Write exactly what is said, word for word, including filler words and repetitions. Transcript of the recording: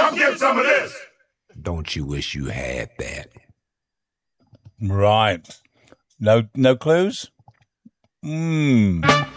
Come get some of this. Don't you wish you had that? Right. No, no clues? Mmm.